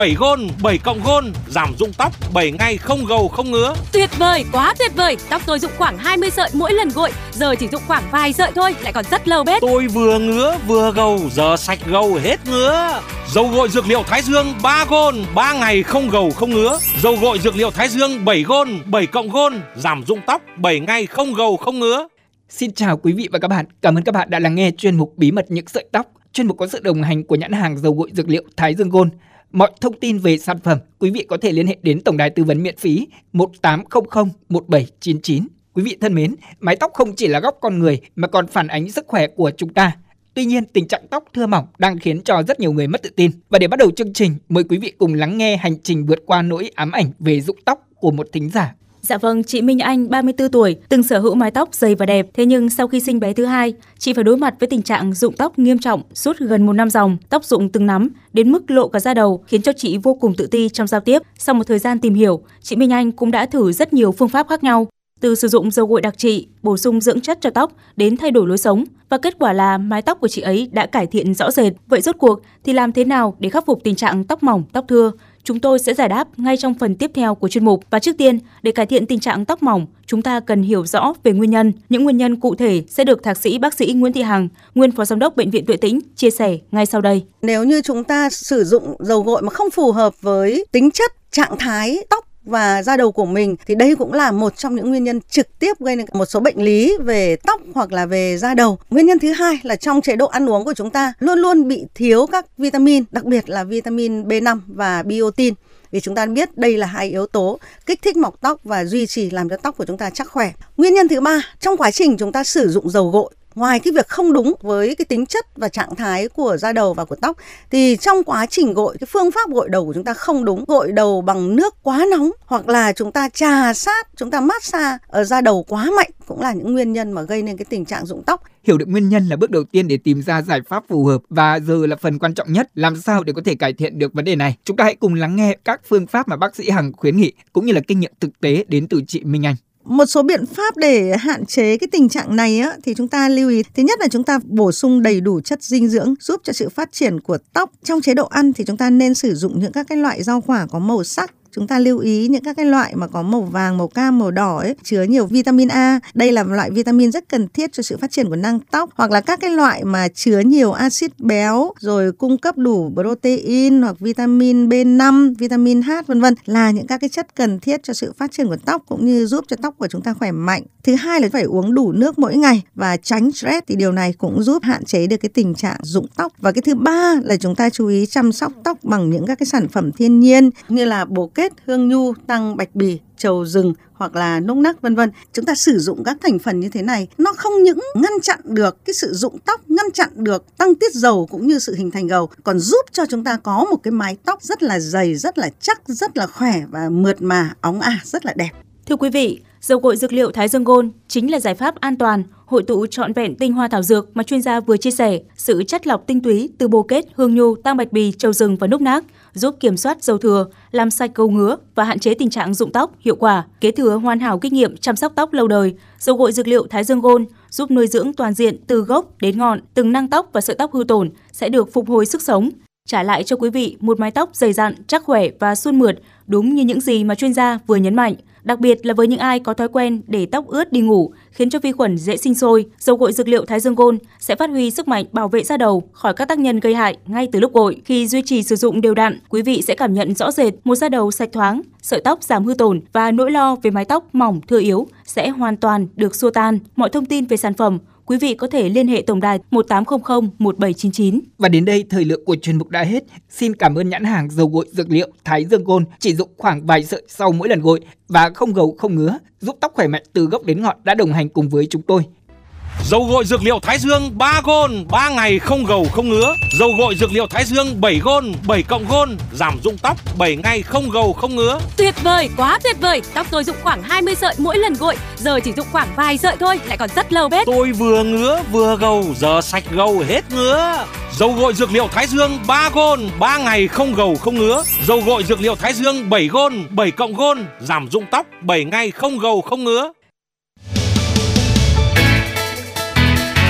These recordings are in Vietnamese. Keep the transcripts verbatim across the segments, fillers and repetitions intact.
bảy gôn, bảy cộng gôn, giảm rụng tóc, bảy ngày không gầu không ngứa. Tuyệt vời, quá tuyệt vời. Tóc tôi rụng khoảng hai mươi sợi mỗi lần gội, giờ chỉ rụng khoảng vài sợi thôi, lại còn rất lâu bết. Tôi vừa ngứa vừa gầu, giờ sạch gầu hết ngứa. Dầu gội dược liệu Thái Dương ba gôn, ba ngày không gầu không ngứa. Dầu gội dược liệu Thái Dương bảy gôn, bảy cộng gôn, giảm rụng tóc, bảy ngày không gầu không ngứa. Xin chào quý vị và các bạn, cảm ơn các bạn đã lắng nghe chuyên mục Bí mật những sợi tóc. Chuyên mục có sự đồng hành của nhãn hàng dầu gội dược liệu Thái Dương Gold. Mọi thông tin về sản phẩm, quý vị có thể liên hệ đến tổng đài tư vấn miễn phí một tám không không một bảy chín chín. Quý vị thân mến, mái tóc không chỉ là góc con người mà còn phản ánh sức khỏe của chúng ta. Tuy nhiên, tình trạng tóc thưa mỏng đang khiến cho rất nhiều người mất tự tin. Và để bắt đầu chương trình, mời quý vị cùng lắng nghe hành trình vượt qua nỗi ám ảnh về rụng tóc của một thính giả. Dạ vâng, chị Minh Anh, ba mươi tư tuổi, từng sở hữu mái tóc dày và đẹp. Thế nhưng sau khi sinh bé thứ hai, chị phải đối mặt với tình trạng rụng tóc nghiêm trọng suốt gần một năm ròng. Tóc rụng từng nắm, đến mức lộ cả da đầu, khiến cho chị vô cùng tự ti trong giao tiếp. Sau một thời gian tìm hiểu, chị Minh Anh cũng đã thử rất nhiều phương pháp khác nhau. Từ sử dụng dầu gội đặc trị, bổ sung dưỡng chất cho tóc, đến thay đổi lối sống. Và kết quả là mái tóc của chị ấy đã cải thiện rõ rệt. Vậy rốt cuộc thì làm thế nào để khắc phục tình trạng tóc mỏng, tóc thưa? Chúng tôi sẽ giải đáp ngay trong phần tiếp theo của chuyên mục. Và trước tiên, để cải thiện tình trạng tóc mỏng, chúng ta cần hiểu rõ về nguyên nhân. Những nguyên nhân cụ thể sẽ được thạc sĩ bác sĩ Nguyễn Thị Hằng, nguyên phó giám đốc Bệnh viện Tuệ Tĩnh chia sẻ ngay sau đây. Nếu như chúng ta sử dụng dầu gội mà không phù hợp với tính chất, trạng thái tóc và da đầu của mình thì đây cũng là một trong những nguyên nhân trực tiếp gây nên một số bệnh lý về tóc hoặc là về da đầu. Nguyên nhân thứ hai là trong chế độ ăn uống của chúng ta luôn luôn bị thiếu các vitamin, đặc biệt là vitamin B năm và biotin. Vì chúng ta biết đây là hai yếu tố kích thích mọc tóc và duy trì làm cho tóc của chúng ta chắc khỏe. Nguyên nhân thứ ba, trong quá trình chúng ta sử dụng dầu gội, ngoài cái việc không đúng với cái tính chất và trạng thái của da đầu và của tóc, thì trong quá trình gội, cái phương pháp gội đầu của chúng ta không đúng. Gội đầu bằng nước quá nóng hoặc là chúng ta chà sát, chúng ta massage ở da đầu quá mạnh cũng là những nguyên nhân mà gây nên cái tình trạng rụng tóc. Hiểu được nguyên nhân là bước đầu tiên để tìm ra giải pháp phù hợp, và giờ là phần quan trọng nhất, làm sao để có thể cải thiện được vấn đề này. Chúng ta hãy cùng lắng nghe các phương pháp mà bác sĩ Hằng khuyến nghị cũng như là kinh nghiệm thực tế đến từ chị Minh Anh. Một số biện pháp để hạn chế cái tình trạng này á, thì chúng ta lưu ý. Thứ nhất là chúng ta bổ sung đầy đủ chất dinh dưỡng giúp cho sự phát triển của tóc. Trong chế độ ăn thì chúng ta nên sử dụng những các cái loại rau quả có màu sắc. Chúng ta lưu ý những các cái loại mà có màu vàng, màu cam, màu đỏ ấy, chứa nhiều vitamin A. Đây là loại vitamin rất cần thiết cho sự phát triển của nang tóc. Hoặc là các cái loại mà chứa nhiều axit béo, rồi cung cấp đủ protein hoặc vitamin B năm, vitamin H vân vân là những các cái chất cần thiết cho sự phát triển của tóc cũng như giúp cho tóc của chúng ta khỏe mạnh. Thứ hai là phải uống đủ nước mỗi ngày và tránh stress, thì điều này cũng giúp hạn chế được cái tình trạng rụng tóc. Và cái thứ ba là chúng ta chú ý chăm sóc tóc bằng những các cái sản phẩm thiên nhiên như là bồ kết, hương nhu, tăng bạch bì, trầu rừng hoặc là núc nắc vân vân. Chúng ta sử dụng các thành phần như thế này, nó không những ngăn chặn được cái sự rụng tóc, ngăn chặn được tăng tiết dầu cũng như sự hình thành gầu, còn giúp cho chúng ta có một cái mái tóc rất là dày, rất là chắc, rất là khỏe và mượt mà, óng ả, rất là đẹp. Thưa quý vị, dầu gội dược liệu Thái Dương Gold chính là giải pháp an toàn, hội tụ trọn vẹn tinh hoa thảo dược mà chuyên gia vừa chia sẻ, sự chất lọc tinh túy từ bồ kết, hương nhu, tăng bạch bì, trầu rừng và núc nác, giúp kiểm soát dầu thừa, làm sạch gầu ngứa và hạn chế tình trạng rụng tóc hiệu quả. Kế thừa hoàn hảo kinh nghiệm chăm sóc tóc lâu đời, dầu gội dược liệu Thái Dương Gold giúp nuôi dưỡng toàn diện từ gốc đến ngọn, từng nang tóc và sợi tóc hư tổn sẽ được phục hồi sức sống, trả lại cho quý vị một mái tóc dày dặn, chắc khỏe và suôn mượt, đúng như những gì mà chuyên gia vừa nhấn mạnh. Đặc biệt là với những ai có thói quen để tóc ướt đi ngủ, khiến cho vi khuẩn dễ sinh sôi, dầu gội dược liệu Thái Dương Gold sẽ phát huy sức mạnh bảo vệ da đầu khỏi các tác nhân gây hại ngay từ lúc gội. Khi duy trì sử dụng đều đặn, quý vị sẽ cảm nhận rõ rệt một da đầu sạch thoáng, sợi tóc giảm hư tổn và nỗi lo về mái tóc mỏng thưa yếu sẽ hoàn toàn được xua tan. Mọi thông tin về sản phẩm, quý vị có thể liên hệ tổng đài một tám không không một bảy chín chín. Và đến đây thời lượng của chuyên mục đã hết. Xin cảm ơn nhãn hàng dầu gội dược liệu Thái Dương Gold, chỉ dụng khoảng vài sợi sau mỗi lần gội và không gầu không ngứa, giúp tóc khỏe mạnh từ gốc đến ngọn đã đồng hành cùng với chúng tôi. Dầu gội dược liệu Thái Dương ba gôn, ba ngày không gầu không ngứa. Dầu gội dược liệu Thái Dương bảy gôn, bảy cộng gôn, giảm rụng tóc, bảy ngày không gầu không ngứa. Tuyệt vời, quá tuyệt vời. Tóc tôi rụng khoảng hai mươi sợi mỗi lần gội, giờ chỉ rụng khoảng vài sợi thôi, lại còn rất lâu bết. Tôi vừa ngứa vừa gầu, giờ sạch gầu hết ngứa. Dầu gội dược liệu Thái Dương ba gôn, ba ngày không gầu không ngứa. Dầu gội dược liệu Thái Dương bảy gôn, bảy cộng gôn, giảm rụng tóc, bảy ngày không gầu không ngứa.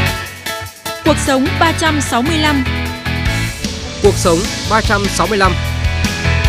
Cuộc sống ba trăm sáu mươi lăm. Cuộc sống ba trăm sáu mươi lăm.